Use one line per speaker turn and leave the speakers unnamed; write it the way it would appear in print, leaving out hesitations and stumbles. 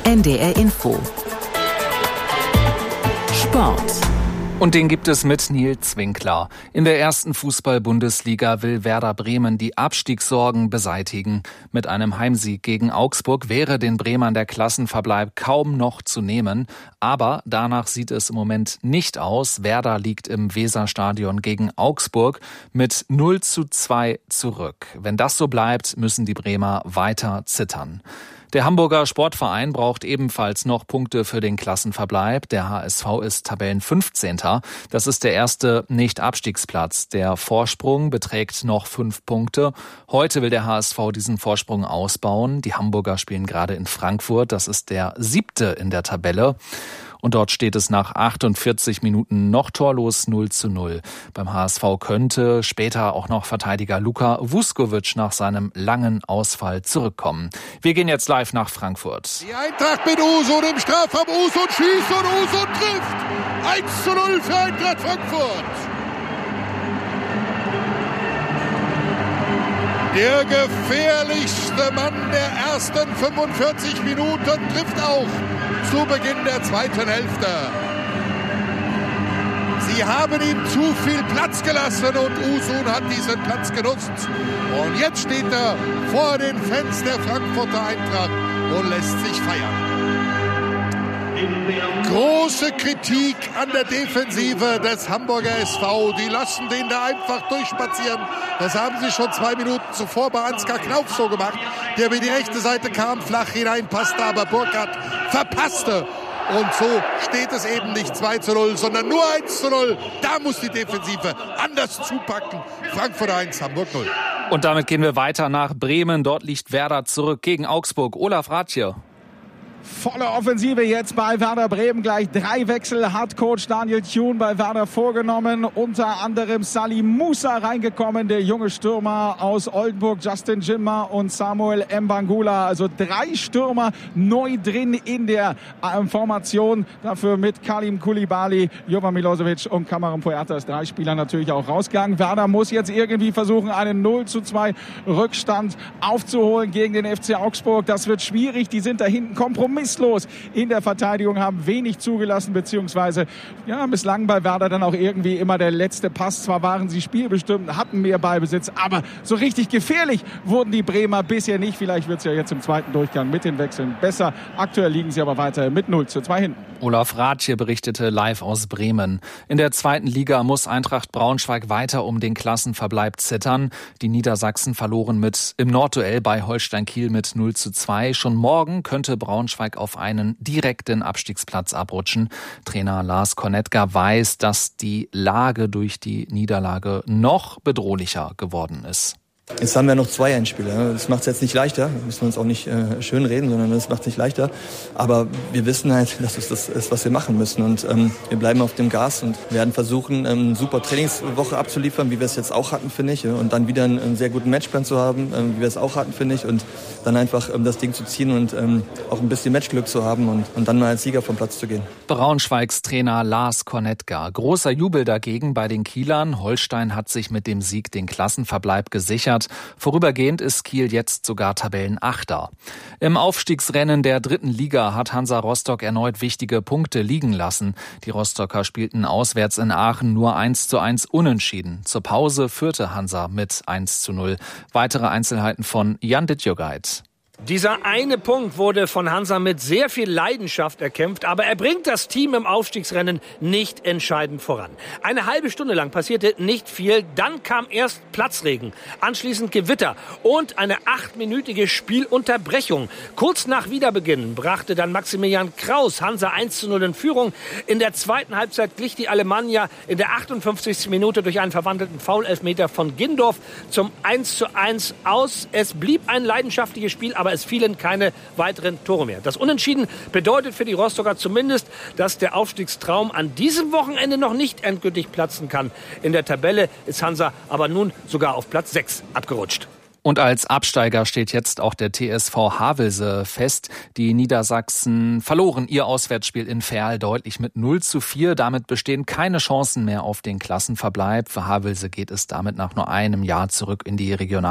NDR Info. Sport.
Und den gibt es mit Nils Winkler. In der ersten Fußball-Bundesliga will Werder Bremen die Abstiegssorgen beseitigen. Mit einem Heimsieg gegen Augsburg wäre den Bremern der Klassenverbleib kaum noch zu nehmen. Aber danach sieht es im Moment nicht aus. Werder liegt im Weserstadion gegen Augsburg mit 0:2 zurück. Wenn das so bleibt, müssen die Bremer weiter zittern. Der Hamburger Sportverein braucht ebenfalls noch Punkte für den Klassenverbleib. Der HSV ist Tabellen-15. Das ist der erste Nicht-Abstiegsplatz. Der Vorsprung beträgt noch 5 Punkte. Heute will der HSV diesen Vorsprung ausbauen. Die Hamburger spielen gerade in Frankfurt. Das ist der 7. in der Tabelle. Und dort steht es nach 48 Minuten noch torlos 0:0. Beim HSV könnte später auch noch Verteidiger Luka Vuskovic nach seinem langen Ausfall zurückkommen. Wir gehen jetzt live nach Frankfurt.
Die Eintracht mit Usun im Strafraum. Usun schießt und Usun trifft. 1:0 für Eintracht Frankfurt. Der gefährlichste Mann der ersten 45 Minuten trifft auch zu Beginn der zweiten Hälfte. Sie haben ihm zu viel Platz gelassen und Usun hat diesen Platz genutzt. Und jetzt steht er vor den Fans der Frankfurter Eintracht und lässt sich feiern. Große Kritik an der Defensive des Hamburger SV. Die lassen den da einfach durchspazieren. Das haben sie schon 2 Minuten zuvor bei Ansgar Knauf so gemacht, der über die rechte Seite kam, flach hineinpasste, aber Burkhardt verpasste. Und so steht es eben nicht 2:0, sondern nur 1:0. Da muss die Defensive anders zupacken. Frankfurt 1, Hamburg 0.
Und damit gehen wir weiter nach Bremen. Dort liegt Werder zurück gegen Augsburg. Olaf Rathje.
Volle Offensive jetzt bei Werder Bremen. Gleich 3 Wechsel hat Coach Daniel Thune bei Werder vorgenommen. Unter anderem Salim Musa reingekommen, der junge Stürmer aus Oldenburg, Justin Jimmer und Samuel Mbangula. Also 3 Stürmer neu drin in der Formation. Dafür mit Kalim Koulibaly, Jovan Milosevic und Cameron Puertas. 3 Spieler natürlich auch rausgegangen. Werder muss jetzt irgendwie versuchen, einen 0:2 Rückstand aufzuholen gegen den FC Augsburg. Das wird schwierig. Die sind da hinten kompromisslos in der Verteidigung, haben wenig zugelassen, beziehungsweise misslang bei Werder dann auch irgendwie immer der letzte Pass. Zwar waren sie spielbestimmt, hatten mehr Ballbesitz, aber so richtig gefährlich wurden die Bremer bisher nicht. Vielleicht wird es ja jetzt im zweiten Durchgang mit den Wechseln besser. Aktuell liegen sie aber weiter mit 0:2 hinten.
Olaf Rathje berichtete live aus Bremen. In der zweiten Liga muss Eintracht Braunschweig weiter um den Klassenverbleib zittern. Die Niedersachsen verloren im Nordduell bei Holstein Kiel mit 0:2. Schon morgen könnte Braunschweig auf einen direkten Abstiegsplatz abrutschen. Trainer Lars Konetka weiß, dass die Lage durch die Niederlage noch bedrohlicher geworden ist.
Jetzt haben wir noch 2 Endspiele. Das macht es jetzt nicht leichter. Wir müssen uns auch nicht schönreden, sondern das macht es nicht leichter. Aber wir wissen halt, dass es das ist, was wir machen müssen. Und wir bleiben auf dem Gas und werden versuchen, eine super Trainingswoche abzuliefern, wie wir es jetzt auch hatten, finde ich. Und dann wieder einen sehr guten Matchplan zu haben, wie wir es auch hatten, finde ich. Und dann einfach das Ding zu ziehen und auch ein bisschen Matchglück zu haben und dann mal als Sieger vom Platz zu gehen.
Braunschweigs Trainer Lars Konetka. Großer Jubel dagegen bei den Kielern. Holstein hat sich mit dem Sieg den Klassenverbleib gesichert. Vorübergehend ist Kiel jetzt sogar Tabellenachter. Im Aufstiegsrennen der 3. Liga hat Hansa Rostock erneut wichtige Punkte liegen lassen. Die Rostocker spielten auswärts in Aachen nur 1:1 unentschieden. Zur Pause führte Hansa mit 1:0. Weitere Einzelheiten von Jan Dittjogait.
Dieser eine Punkt wurde von Hansa mit sehr viel Leidenschaft erkämpft, aber er bringt das Team im Aufstiegsrennen nicht entscheidend voran. Eine halbe Stunde lang passierte nicht viel, dann kam erst Platzregen, anschließend Gewitter und eine 8-minütige Spielunterbrechung. Kurz nach Wiederbeginn brachte dann Maximilian Kraus Hansa 1:0 in Führung. In der zweiten Halbzeit glich die Alemannia in der 58. Minute durch einen verwandelten Foul-Elfmeter von Gindorf zum 1:1 aus. Es blieb ein leidenschaftliches Spiel, aber es fielen keine weiteren Tore mehr. Das Unentschieden bedeutet für die Rostocker zumindest, dass der Aufstiegstraum an diesem Wochenende noch nicht endgültig platzen kann. In der Tabelle ist Hansa aber nun sogar auf Platz 6 abgerutscht.
Und als Absteiger steht jetzt auch der TSV Havelse fest. Die Niedersachsen verloren ihr Auswärtsspiel in Verl deutlich mit 0:4. Damit bestehen keine Chancen mehr auf den Klassenverbleib. Für Havelse geht es damit nach nur einem Jahr zurück in die Regionalliga.